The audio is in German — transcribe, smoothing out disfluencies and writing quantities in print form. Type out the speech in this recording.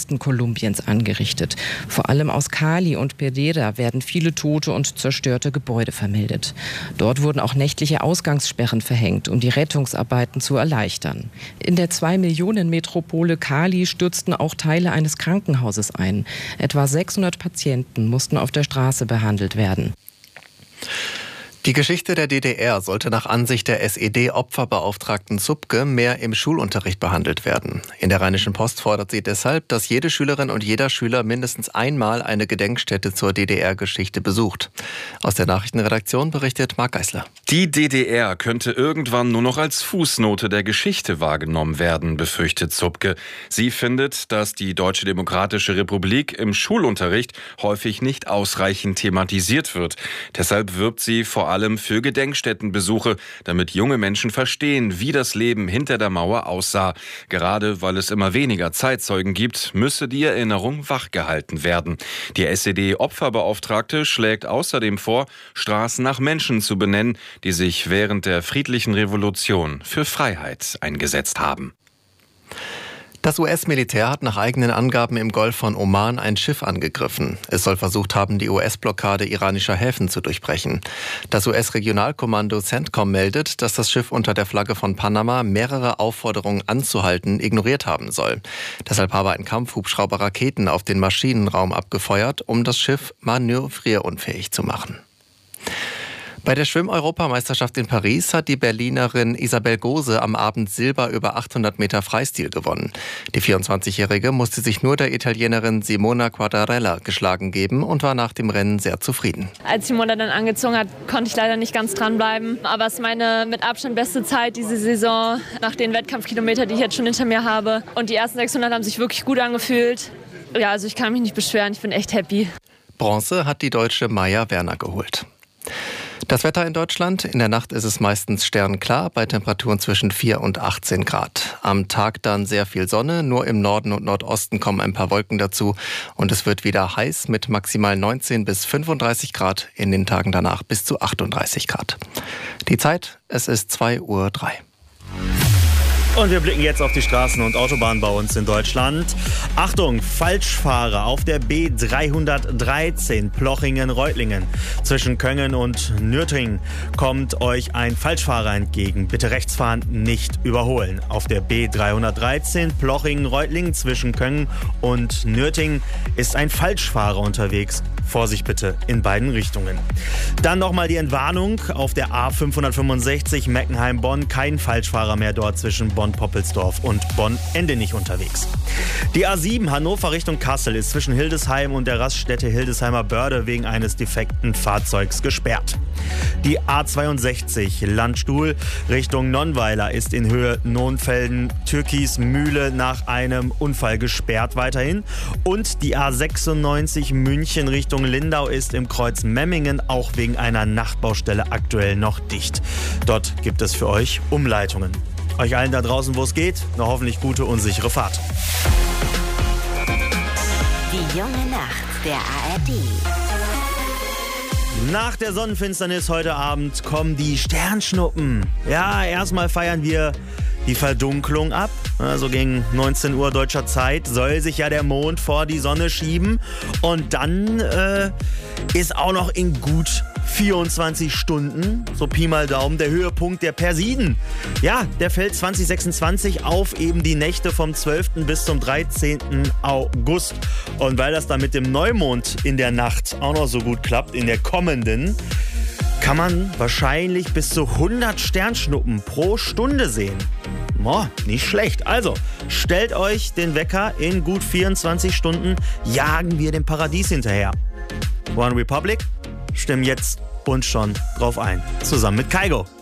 Osten Kolumbiens angerichtet. Vor allem aus Cali und Pereira werden viele tote und zerstörte Gebäude vermeldet. Dort wurden auch nächtliche Ausgangssperren verhängt, um die Rettungsarbeiten zu erleichtern. In der 2-Millionen-Metropole Cali stürzten auch Teile eines Krankenhauses ein. Etwa 600 Patienten mussten auf der Straße behandelt werden. Die Geschichte der DDR sollte nach Ansicht der SED-Opferbeauftragten Zupke mehr im Schulunterricht behandelt werden. In der Rheinischen Post fordert sie deshalb, dass jede Schülerin und jeder Schüler mindestens einmal eine Gedenkstätte zur DDR-Geschichte besucht. Aus der Nachrichtenredaktion berichtet Marc Geisler. Die DDR könnte irgendwann nur noch als Fußnote der Geschichte wahrgenommen werden, befürchtet Zupke. Sie findet, dass die Deutsche Demokratische Republik im Schulunterricht häufig nicht ausreichend thematisiert wird. Deshalb wirbt sie vor allem für Gedenkstättenbesuche, damit junge Menschen verstehen, wie das Leben hinter der Mauer aussah. Gerade weil es immer weniger Zeitzeugen gibt, müsse die Erinnerung wachgehalten werden. Die SED-Opferbeauftragte schlägt außerdem vor, Straßen nach Menschen zu benennen, die sich während der friedlichen Revolution für Freiheit eingesetzt haben. Das US-Militär hat nach eigenen Angaben im Golf von Oman ein Schiff angegriffen. Es soll versucht haben, die US-Blockade iranischer Häfen zu durchbrechen. Das US-Regionalkommando CENTCOM meldet, dass das Schiff unter der Flagge von Panama mehrere Aufforderungen anzuhalten ignoriert haben soll. Deshalb habe ein Kampfhubschrauber Raketen auf den Maschinenraum abgefeuert, um das Schiff manövrierunfähig zu machen. Bei der Schwimm-Europameisterschaft in Paris hat die Berlinerin Isabel Gose am Abend Silber über 800 Meter Freistil gewonnen. Die 24-Jährige musste sich nur der Italienerin Simona Quadarella geschlagen geben und war nach dem Rennen sehr zufrieden. Als Simona dann angezogen hat, konnte ich leider nicht ganz dranbleiben. Aber es ist meine mit Abstand beste Zeit diese Saison, nach den Wettkampfkilometern, die ich jetzt schon hinter mir habe. Und die ersten 600 haben sich wirklich gut angefühlt. Ja, also ich kann mich nicht beschweren, ich bin echt happy. Bronze hat die Deutsche Maja Werner geholt. Das Wetter in Deutschland. In der Nacht ist es meistens sternklar, bei Temperaturen zwischen 4 und 18 Grad. Am Tag dann sehr viel Sonne, nur im Norden und Nordosten kommen ein paar Wolken dazu. Und es wird wieder heiß mit maximal 19 bis 35 Grad, in den Tagen danach bis zu 38 Grad. Die Zeit, es ist 2:03 Uhr. Und wir blicken jetzt auf die Straßen und Autobahnen bei uns in Deutschland. Achtung, Falschfahrer auf der B313 Plochingen-Reutlingen. Zwischen Köngen und Nürtingen kommt euch ein Falschfahrer entgegen. Bitte rechts fahren, nicht überholen. Auf der B313 Plochingen-Reutlingen zwischen Köngen und Nürtingen ist ein Falschfahrer unterwegs. Vorsicht bitte in beiden Richtungen. Dann nochmal die Entwarnung auf der A565 Meckenheim-Bonn. Kein Falschfahrer mehr dort zwischen Bonn-Poppelsdorf und Bonn-Endenich unterwegs. Die A7 Hannover Richtung Kassel ist zwischen Hildesheim und der Raststätte Hildesheimer Börde wegen eines defekten Fahrzeugs gesperrt. Die A62 Landstuhl Richtung Nonnweiler ist in Höhe Nohnfelden-Türkis-Mühle nach einem Unfall gesperrt weiterhin. Und die A96 München Richtung Lindau ist im Kreuz Memmingen auch wegen einer Nachtbaustelle aktuell noch dicht. Dort gibt es für euch Umleitungen. Euch allen da draußen, wo es geht, eine hoffentlich gute und sichere Fahrt. Die junge Nacht der ARD. Nach der Sonnenfinsternis heute Abend kommen die Sternschnuppen. Ja, erstmal feiern wir die Verdunklung ab. Also gegen 19 Uhr deutscher Zeit soll sich ja der Mond vor die Sonne schieben. Und dann ist auch noch in gut 24 Stunden, so Pi mal Daumen, der Höhepunkt der Persiden. Ja, der fällt 2026 auf eben die Nächte vom 12. bis zum 13. August. Und weil das dann mit dem Neumond in der Nacht auch noch so gut klappt, in der kommenden, kann man wahrscheinlich bis zu 100 Sternschnuppen pro Stunde sehen. Nicht schlecht. Also, stellt euch den Wecker, in gut 24 Stunden jagen wir dem Paradies hinterher. One Republic, stimmen jetzt und schon drauf ein. Zusammen mit Kygo.